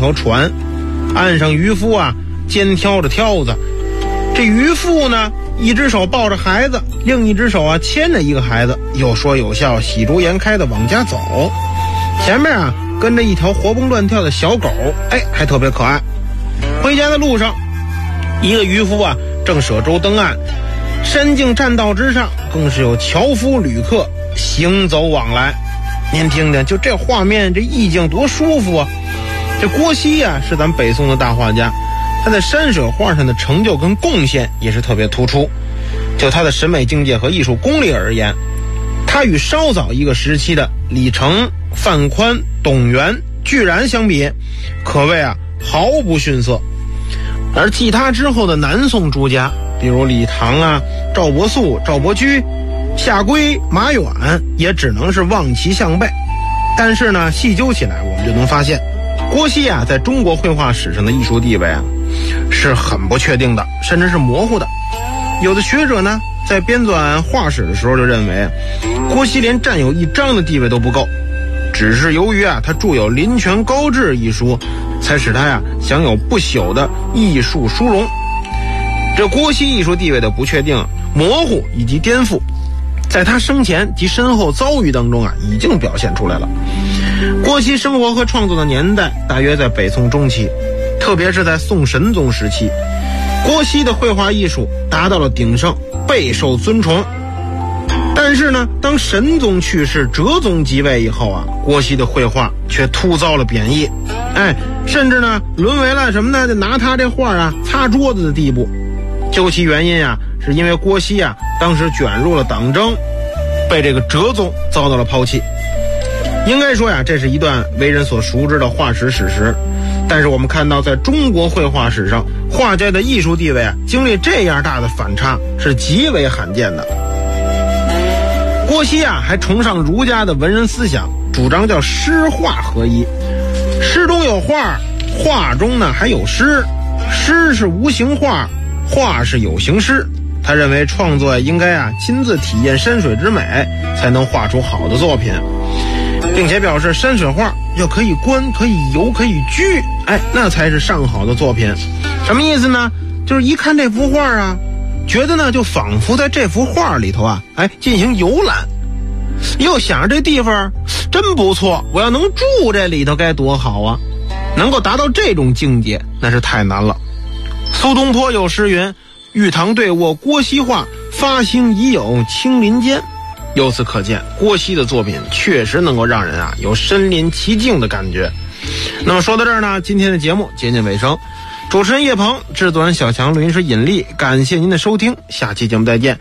条船，岸上渔夫啊肩挑着挑子，这渔妇呢一只手抱着孩子，另一只手啊牵着一个孩子，有说有笑，喜逐颜开的往家走。前面啊跟着一条活蹦乱跳的小狗，还特别可爱。回家的路上，一个渔夫啊正舍舟登岸，山径栈道之上更是有樵夫旅客行走往来。您听听，就这画面，这意境多舒服啊！这郭熙啊是咱北宋的大画家，他在山水画上的成就跟贡献也是特别突出。就他的审美境界和艺术功力而言，他与稍早一个时期的李成、范宽、董源、居然相比，可谓啊毫不逊色。而继他之后的南宋诸家，比如李唐啊、赵伯素、赵伯驹、夏圭、马远，也只能是望其项背。但是呢，细究起来，我们就能发现，郭熙啊在中国绘画史上的艺术地位啊是很不确定的，甚至是模糊的。有的学者呢在编纂画史的时候就认为，郭熙连占有一章的地位都不够，只是由于啊他著有《临泉高志》一书，才使他呀享有不朽的艺术殊荣。这郭熙艺术地位的不确定、模糊以及颠覆，在他生前及身后遭遇当中啊已经表现出来了。郭熙生活和创作的年代大约在北宋中期，特别是在宋神宗时期，郭熙的绘画艺术达到了鼎盛，备受尊崇。但是呢，当神宗去世，哲宗即位以后啊，郭熙的绘画却突遭了贬义，甚至呢沦为了什么呢？就拿他这画啊擦桌子的地步。究其原因啊，是因为郭熙啊当时卷入了党争，被这个哲宗遭到了抛弃。应该说呀，这是一段为人所熟知的画史史实。但是我们看到，在中国绘画史上，画家的艺术地位啊经历这样大的反差是极为罕见的。郭熙啊还崇尚儒家的文人思想，主张叫诗画合一，诗中有画，画中呢还有诗，诗是无形画，画是有形诗。他认为创作应该啊亲自体验山水之美，才能画出好的作品，并且表示山水画要可以观、可以游、可以居，那才是上好的作品。什么意思呢？就是一看这幅画啊，觉得呢就仿佛在这幅画里头啊进行游览，又想着这地方真不错，我要能住这里头该多好啊。能够达到这种境界那是太难了。苏东坡有诗云：玉堂对卧郭熙画，发兴已有青林间。由此可见，郭熙的作品确实能够让人啊有身临其境的感觉。那么说到这儿呢，今天的节目接近尾声。主持人叶鹏，制作人小强，录音师尹力，感谢您的收听，下期节目再见。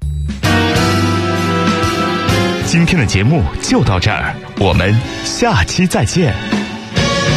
今天的节目就到这儿，我们下期再见。